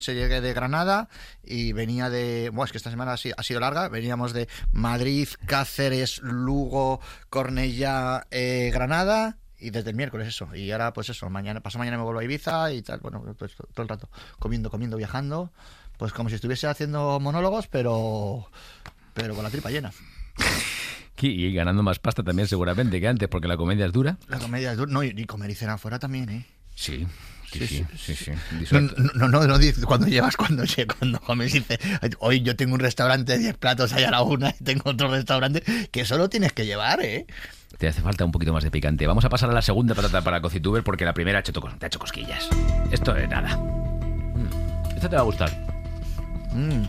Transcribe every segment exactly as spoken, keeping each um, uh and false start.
Se llegué de Granada y venía de... Bueno, es que esta semana ha sido, ha sido larga. Veníamos de Madrid, Cáceres, Lugo, Cornellá, eh, Granada y desde el miércoles eso. Y ahora pues eso, mañana, pasado mañana me vuelvo a Ibiza y tal. Bueno, pues, todo el rato comiendo, comiendo, viajando. Pues como si estuviese haciendo monólogos, pero, pero con la tripa llena. Y ganando más pasta también seguramente que antes, porque la comedia es dura. La comedia es dura. No, y comer y cenar afuera también, ¿eh? Sí. Sí, sí, sí, sí, sí. No, no, no, no dices cuando llevas, cuando, cuando comes, dice, hoy yo tengo un restaurante de diez platos allá a la una y tengo otro restaurante que solo tienes que llevar, ¿eh? Te hace falta un poquito más de picante. Vamos a pasar a la segunda patata para Cocituber porque la primera ha hecho, te ha hecho cosquillas. Esto es nada. Mm. Esta te va a gustar. Mmm.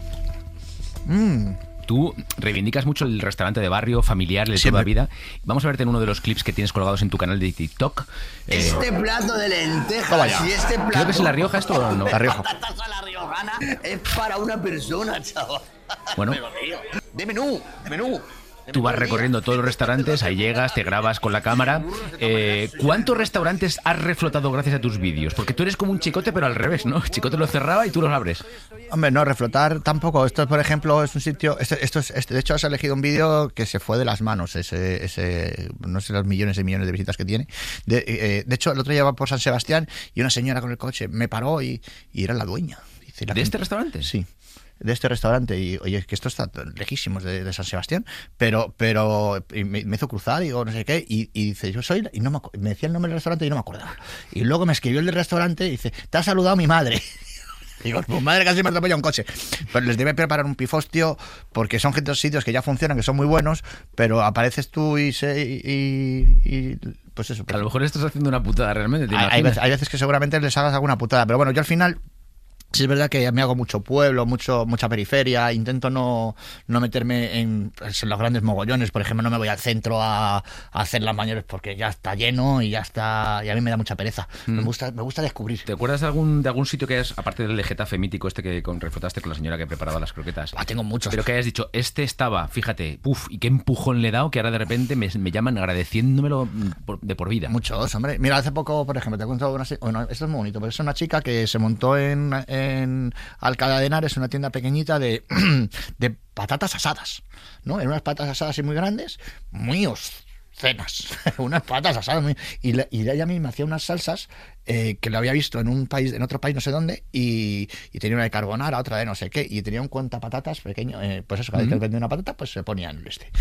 Mmm. Tú reivindicas mucho el restaurante de barrio, familiar, de toda la vida. Vamos a verte en uno de los clips que tienes colgados en tu canal de TikTok. Este eh, plato de lentejas y este plato... Creo que es en La Rioja esto o no. La Rioja. La riojana es para una persona, chaval. Bueno. De menú, de menú. Tú vas recorriendo todos los restaurantes, ahí llegas, te grabas con la cámara. Eh, ¿Cuántos restaurantes has reflotado gracias a tus vídeos? Porque tú eres como un chicote, pero al revés, ¿no? El chicote lo cerraba y tú los abres. Hombre, no, reflotar tampoco. Esto, por ejemplo, es un sitio... Este, esto es, este, de hecho, has elegido un vídeo que se fue de las manos. Ese, ese no sé los millones y millones de visitas que tiene. De, eh, de hecho, el otro día iba por San Sebastián y una señora con el coche me paró y, y era la dueña. Dice, la ¿De gente, este restaurante? Sí. De este restaurante, y oye, es que esto está lejísimos de, de San Sebastián, pero pero me, me hizo cruzar y digo, no sé qué, y, y dice, yo soy, y no me, me decía el nombre del restaurante y no me acordaba. Y luego me escribió el del restaurante y dice, te ha saludado mi madre. Digo, pues madre, casi me atropella un coche. Pero les debe preparar un pifostio porque son gente de sitios que ya funcionan, que son muy buenos, pero apareces tú y se y, y pues eso. Pues, a lo mejor estás haciendo una putada realmente. ¿Te hay, veces, hay veces que seguramente les hagas alguna putada, pero bueno, yo al final... Sí, es verdad que me hago mucho pueblo, mucho mucha periferia, intento no, no meterme en, en los grandes mogollones, por ejemplo, no me voy al centro a, a hacer las mayores porque ya está lleno y ya está, y a mí me da mucha pereza. Mm. Me gusta me gusta descubrir. ¿Te acuerdas de algún de algún sitio que es, aparte del de Getafe mítico este que con, reflotaste con la señora que preparaba las croquetas? Ah, tengo muchos. Pero que hayas dicho, este estaba, fíjate, puf, y qué empujón le he dado que ahora de repente me, me llaman agradeciéndomelo por, de por vida. Muchos, hombre. Mira, hace poco, por ejemplo, te he contado una... Bueno, esto es muy bonito, pero es una chica que se montó en... en en Alcalá de Henares, una tienda pequeñita de, de patatas asadas, ¿no? En unas patatas asadas así muy grandes, muy obscenas, unas patatas asadas muy... Y, la, y ella misma hacía unas salsas eh, que lo había visto en un país, en otro país no sé dónde, y, y tenía una de carbonara, otra de no sé qué, y tenía un cuentapatatas pequeño, eh, pues eso, cada vez que vendía una patata, pues se ponía en el este.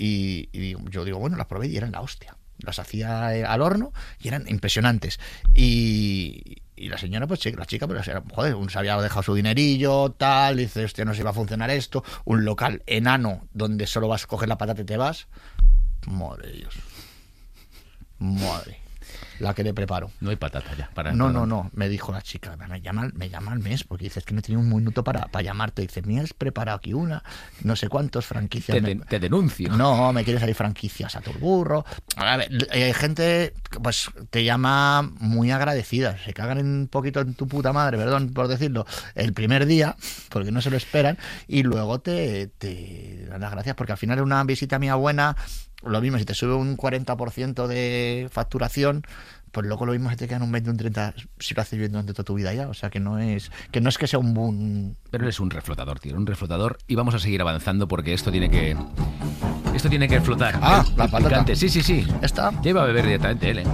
Y, y yo digo, bueno, las probé y eran la hostia. Las hacía al horno y eran impresionantes. Y, y la señora, pues la chica, pues joder, se había dejado su dinerillo, tal, dice, hostia, no se iba a funcionar esto. Un local enano donde solo vas a coger la patata y te vas. Madre de Dios. Madre. La que le preparo. No hay patata ya. Para no, no, no. Me dijo la chica, me llama, me llama al mes, porque dices que no tenía un minuto para, para llamarte. Dice, me has preparado aquí una, no sé cuántos franquicias. Te, me... te denuncio. No, me quieres salir franquicias a tu burro. A ver, hay gente, pues te llama muy agradecida. Se cagan un poquito en tu puta madre, perdón por decirlo, el primer día, porque no se lo esperan, y luego te, te dan las gracias, porque al final es una visita mía buena. Lo mismo, si te sube un cuarenta por ciento de facturación, pues luego lo mismo se te quedan un veinte, un treinta si lo haces viviendo durante toda tu vida ya. O sea, que no es que no es que sea un boom. Pero eres un reflotador, tío, un reflotador. Y vamos a seguir avanzando porque esto tiene que... Esto tiene que flotar. Ah, el, la el patata. Picante. Sí, sí, sí. ¿Esta? Ya iba a beber directamente él, ¿eh?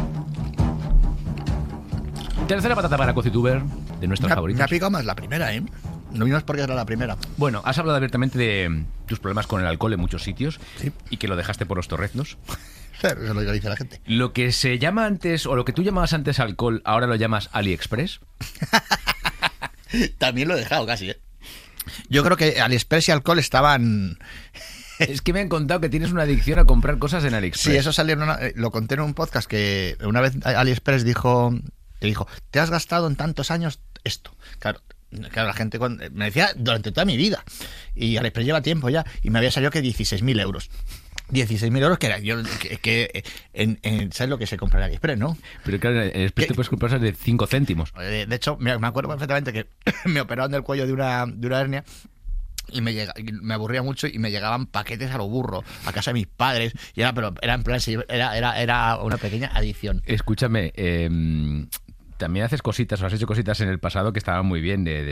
Tercera patata para Cocituber, de nuestras me, favoritas. Me ha picado más la primera, ¿eh? No vimos porque era la primera. Bueno, has hablado abiertamente de tus problemas con el alcohol en muchos sitios, sí, y que lo dejaste por los torreznos. Eso es lo que dice la gente. Lo que se llama antes, o lo que tú llamabas antes alcohol, ahora lo llamas AliExpress. También lo he dejado casi, ¿eh? Yo creo que AliExpress y alcohol estaban... Es que me han contado que tienes una adicción a comprar cosas en AliExpress. Sí, eso salió en una, lo conté en un podcast que una vez AliExpress dijo, te dijo, te has gastado en tantos años esto. Claro, claro la gente con, me decía durante toda mi vida. Y AliExpress lleva tiempo ya. Y me había salido que dieciséis mil euros. dieciséis mil euros que era yo que, que en, en, ¿sabes lo que se compra en AliExpress, no? Pero claro, en AliExpress te puedes comprar de cinco céntimos. De, de hecho, me, me acuerdo perfectamente que me operaron del cuello de una, de una hernia. Y me, llega, y me aburría mucho y me llegaban paquetes a lo burro a casa de mis padres y era pero era en plan era era era una pequeña adicción. Escúchame, eh, también haces cositas o has hecho cositas en el pasado que estaban muy bien, de,